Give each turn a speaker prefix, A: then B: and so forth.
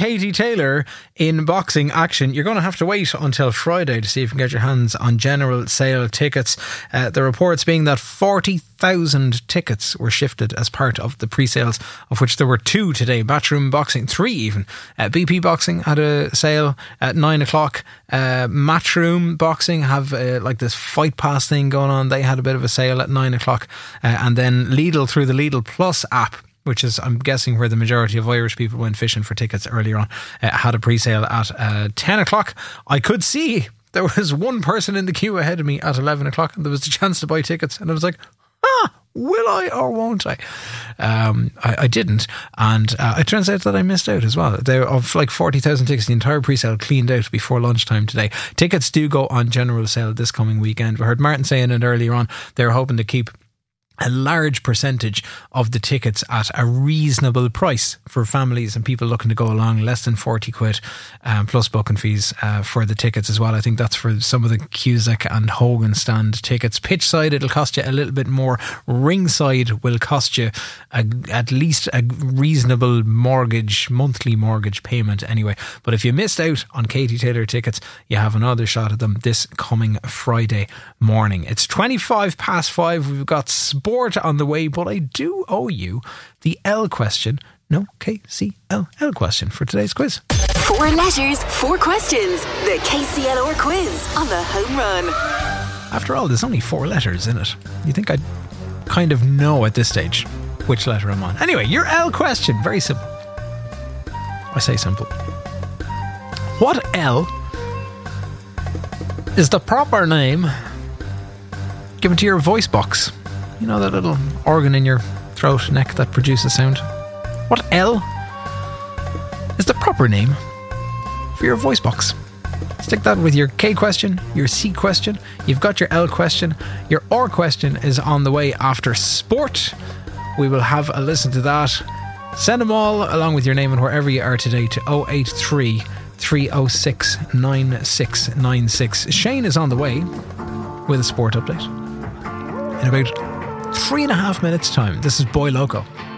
A: Katie Taylor in boxing action. You're going to have to wait until Friday to see if you can get your hands on general sale tickets. The reports being that 40,000 tickets were shifted as part of the pre-sales, of which there were 2 today. Matchroom Boxing, 3 even. BP Boxing had a sale at 9 o'clock. Matchroom Boxing have like this Fight Pass thing going on. They had a bit of a sale at 9 o'clock. And then Lidl, through the Lidl Plus app, which is, I'm guessing, where the majority of Irish people went fishing for tickets earlier on, had a pre-sale at 10 o'clock. I could see there was one person in the queue ahead of me at 11 o'clock, and there was the chance to buy tickets, and I was like, will I or won't I? I didn't, and it turns out that I missed out as well. There of like 40,000 tickets, the entire pre-sale cleaned out before lunchtime today. Tickets do go on general sale this coming weekend. We heard Martin saying it earlier on. They're hoping to keep a large percentage of the tickets at a reasonable price for families and people looking to go along, less than 40 quid, plus booking fees for the tickets as well. I think that's for some of the Cusack and Hogan stand tickets. Pitch side, it'll cost you a little bit more. Ringside will cost you at least a reasonable monthly mortgage payment anyway. But if you missed out on Katie Taylor tickets, you have another shot at them this coming Friday morning. It's 5:25. We've got sport on the way, but I do owe you the L question. No, KCLL question for today's quiz.
B: 4 letters, 4 questions. The KCLR quiz on the Home Run.
A: After all, there's only 4 letters in it. You think I'd kind of know at this stage which letter I'm on. Anyway, your L question, very simple. I say simple. What L is the proper name given to your voice box? You know, that little organ in your throat, neck that produces sound. What L is the proper name for your voice box? Stick that with your K question, your C question. You've got your L question. Your R question is on the way after sport. We will have a listen to that. Send them all, along with your name and wherever you are today, to 083 306 9696. Shane is on the way with a sport update in about 3.5 minutes time. This is Boy Loco.